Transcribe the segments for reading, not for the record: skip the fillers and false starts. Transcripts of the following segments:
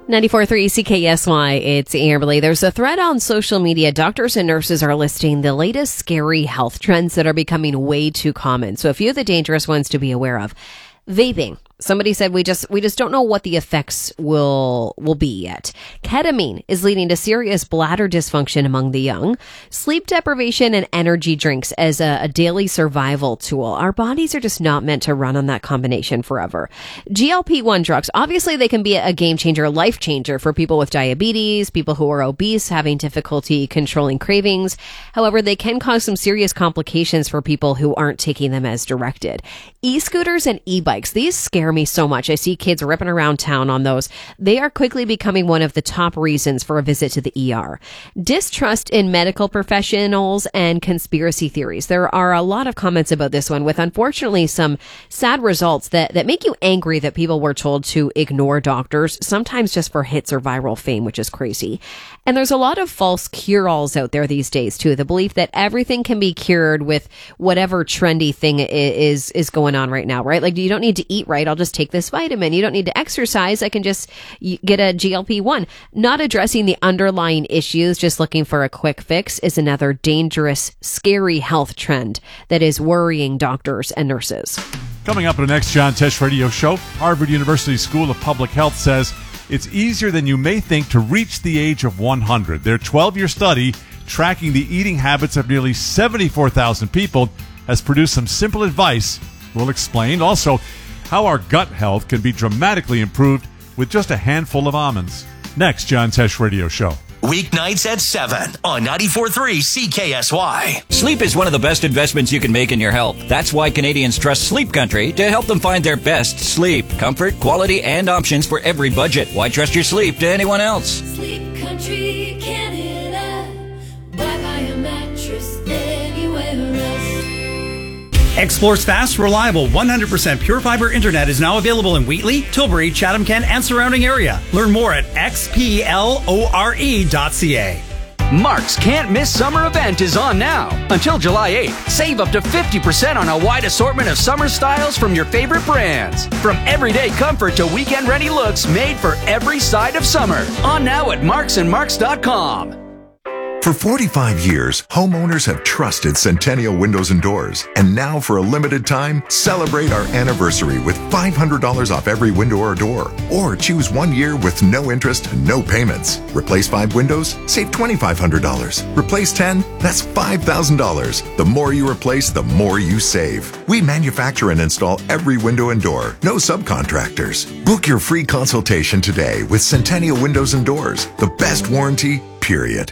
94.3 CKSY, it's Amberly. There's a thread on social media. Doctors and nurses are listing the latest scary health trends that are becoming way too common. So a few of the dangerous ones to be aware of. Vaping. Somebody said we just don't know what the effects will be yet. Ketamine is leading to serious bladder dysfunction among the young. Sleep deprivation and energy drinks as a daily survival tool. Our bodies are just not meant to run on that combination forever. GLP-1 drugs, obviously they can be a game changer, a life changer for people with diabetes, people who are obese, having difficulty controlling cravings. However, they can cause some serious complications for people who aren't taking them as directed. E-scooters and e-bikes, these scare me so much. I see kids ripping around town on those. They are quickly becoming one of the top reasons for a visit to the ER. Distrust in medical professionals and conspiracy theories. There are a lot of comments about this one with unfortunately some sad results that make you angry that people were told to ignore doctors, sometimes just for hits or viral fame, which is crazy. And there's a lot of false cure-alls out there these days too. The belief that everything can be cured with whatever trendy thing is going on right now, right? Like you don't need to eat right. I'll just take this vitamin. You don't need to exercise. I can just get a GLP-1. Not addressing the underlying issues, just looking for a quick fix is another dangerous, scary health trend that is worrying doctors and nurses. Coming up in the next John Tesh radio show, Harvard University School of Public Health says it's easier than you may think to reach the age of 100. Their 12-year study tracking the eating habits of nearly 74,000 people has produced some simple advice. We'll explain also how our gut health can be dramatically improved with just a handful of almonds. Next John Tesh radio show. Weeknights at 7 on 94.3 CKSY. Sleep is one of the best investments you can make in your health. That's why Canadians trust Sleep Country to help them find their best sleep. Comfort, quality, and options for every budget. Why trust your sleep to anyone else? Sleep Country, Canada. Why buy a mattress anywhere else? Xplore's fast, reliable, 100% pure fiber internet is now available in Wheatley, Tilbury, Chatham-Kent, and surrounding area. Learn more at xplore.ca. Mark's Can't Miss Summer event is on now. Until July 8th, save up to 50% on a wide assortment of summer styles from your favorite brands. From everyday comfort to weekend-ready looks made for every side of summer. On now at marksandmarks.com. For 45 years, homeowners have trusted Centennial Windows and Doors. And now, for a limited time, celebrate our anniversary with $500 off every window or door. Or choose 1 year with no interest and no payments. Replace 5 windows? Save $2,500. Replace 10? That's $5,000. The more you replace, the more you save. We manufacture and install every window and door. No subcontractors. Book your free consultation today with Centennial Windows and Doors. The best warranty, period.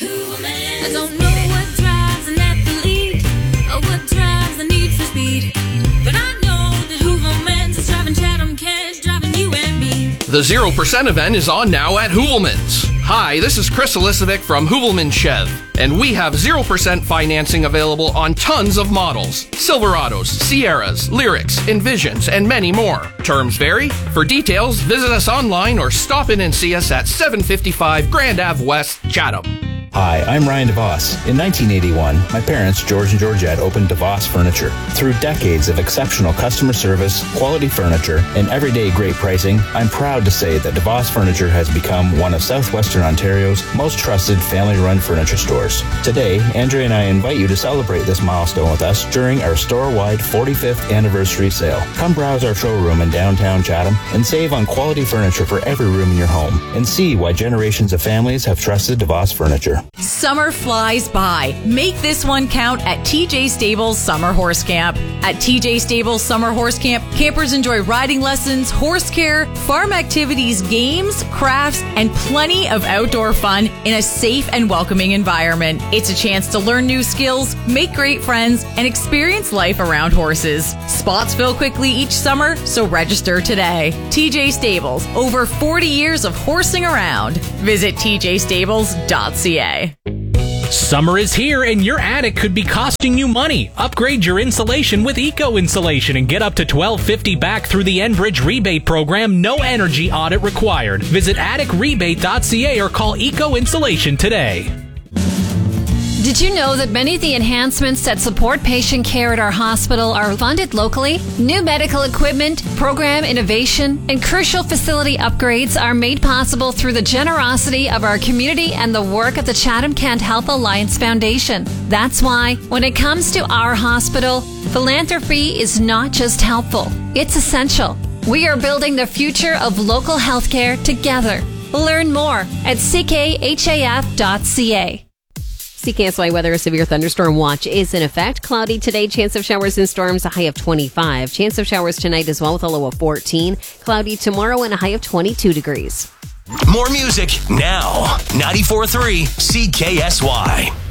I don't know what drives an athlete or what drives the need for speed, but I know that Hooverman's is driving Chatham-Kent, driving you and me. The 0% event is on now at Hoovelman's. Hi, this is Chris Elisovic from Hoovelman Chev, and we have 0% financing available on tons of models. Silverados, Sierras, Lyrics, Envisions, and many more. Terms vary. For details, visit us online or stop in and see us at 755 Grand Ave West, Chatham. Hi, I'm Ryan DeVos. In 1981, my parents, George and Georgette, opened DeVos Furniture. Through decades of exceptional customer service, quality furniture, and everyday great pricing, I'm proud to say that DeVos Furniture has become one of Southwestern Ontario's most trusted family-run furniture stores. Today, Andrea and I invite you to celebrate this milestone with us during our store-wide 45th anniversary sale. Come browse our showroom in downtown Chatham and save on quality furniture for every room in your home and see why generations of families have trusted DeVos Furniture. Summer flies by. Make this one count at TJ Stables Summer Horse Camp. At TJ Stables Summer Horse Camp, campers enjoy riding lessons, horse care, farm activities, games, crafts, and plenty of outdoor fun in a safe and welcoming environment. It's a chance to learn new skills, make great friends, and experience life around horses. Spots fill quickly each summer, so register today. TJ Stables, over 40 years of horsing around. Visit tjstables.ca. Summer is here and your attic could be costing you money. Upgrade your insulation with Eco Insulation and get up to $1,250 back through the Enbridge rebate program. No energy audit required. Visit atticrebate.ca or call Eco Insulation today. Did you know that many of the enhancements that support patient care at our hospital are funded locally? New medical equipment, program innovation, and crucial facility upgrades are made possible through the generosity of our community and the work of the Chatham-Kent Health Alliance Foundation. That's why, when it comes to our hospital, philanthropy is not just helpful, it's essential. We are building the future of local healthcare together. Learn more at ckhaf.ca. CKSY weather, a severe thunderstorm watch is in effect. Cloudy today, chance of showers and storms, a high of 25. Chance of showers tonight as well with a low of 14. Cloudy tomorrow and a high of 22 degrees. More music now. 94.3 CKSY.